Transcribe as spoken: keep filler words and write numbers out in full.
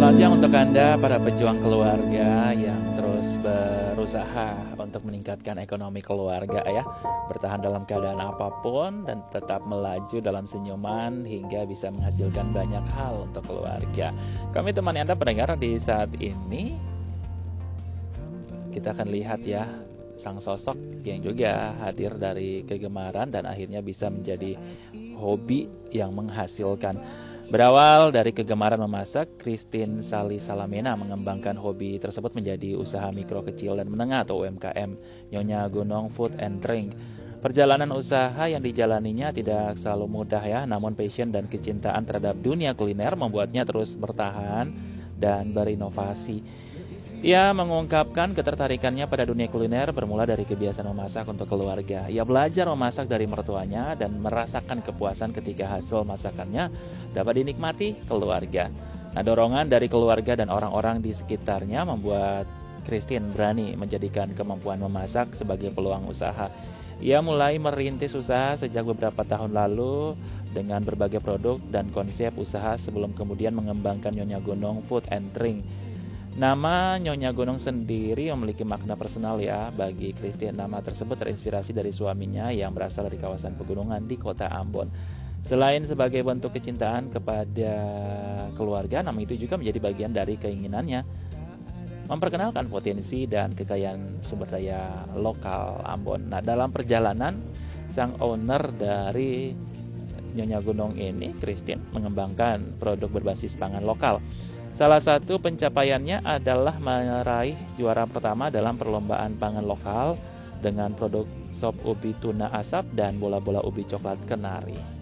Selamat siang untuk Anda para pejuang keluarga yang terus berusaha untuk meningkatkan ekonomi keluarga ya. Bertahan dalam keadaan apapun dan tetap melaju dalam senyuman hingga bisa menghasilkan banyak hal untuk keluarga. Kami temani Anda pendengar di saat ini. Kita akan lihat ya sang sosok yang juga hadir dari kegemaran dan akhirnya bisa menjadi hobi yang menghasilkan. Berawal dari kegemaran memasak, Christine Sali Salamena mengembangkan hobi tersebut menjadi usaha mikro kecil dan menengah atau U M K M, Nyonya Gunung Food and Drink. Perjalanan usaha yang dijalaninya tidak selalu mudah ya, namun passion dan kecintaan terhadap dunia kuliner membuatnya terus bertahan dan berinovasi. Ia mengungkapkan ketertarikannya pada dunia kuliner bermula dari kebiasaan memasak untuk keluarga. Ia belajar memasak dari mertuanya dan merasakan kepuasan ketika hasil masakannya dapat dinikmati keluarga. Nah, dorongan dari keluarga dan orang-orang di sekitarnya membuat Christine berani menjadikan kemampuan memasak sebagai peluang usaha. Ia mulai merintis usaha sejak beberapa tahun lalu dengan berbagai produk dan konsep usaha sebelum kemudian mengembangkan Nyonya Gunung Food and Drink. Nama Nyonya Gunung sendiri memiliki makna personal ya bagi Christine. Nama tersebut terinspirasi dari suaminya yang berasal dari kawasan pegunungan di kota Ambon. Selain sebagai bentuk kecintaan kepada keluarga, nama itu juga menjadi bagian dari keinginannya memperkenalkan potensi dan kekayaan sumber daya lokal Ambon. Nah, dalam perjalanan sang owner dari Nyonya Gunung ini, Christine, mengembangkan produk berbasis pangan lokal. Salah satu pencapaiannya adalah meraih juara pertama dalam perlombaan pangan lokal dengan produk sop ubi tuna asap dan bola-bola ubi coklat kenari.